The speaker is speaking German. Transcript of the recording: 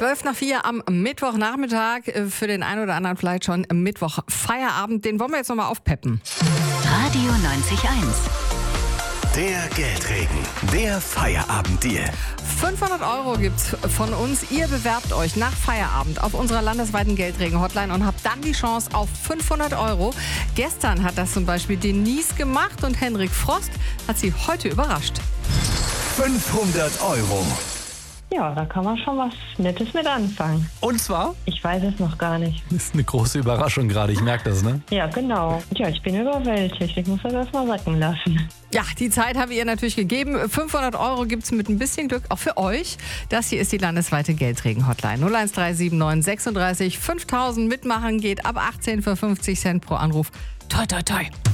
4:12 am Mittwochnachmittag. Für den einen oder anderen vielleicht schon Mittwoch Feierabend. Den wollen wir jetzt nochmal aufpeppen. Radio 90.1. Der Geldregen, der Feierabenddeal. 500 € gibt's von uns. Ihr bewerbt euch nach Feierabend auf unserer landesweiten Geldregen-Hotline und habt dann die Chance auf 500 €. Gestern hat das zum Beispiel Denise gemacht und Henrik Frost hat sie heute überrascht. 500 €. Ja, da kann man schon was Nettes mit anfangen. Und zwar? Ich weiß es noch gar nicht. Das ist eine große Überraschung gerade, ich merke das, ne? Ja, genau. Ja, ich bin überwältigt. Ich muss das erstmal sacken lassen. Ja, die Zeit habe ich ihr natürlich gegeben. 500 € gibt's mit ein bisschen Glück auch für euch. Das hier ist die landesweite Geldregen-Hotline. 01379 36 5000 mitmachen geht ab 18 für 50 Cent pro Anruf. Toi, toi, toi.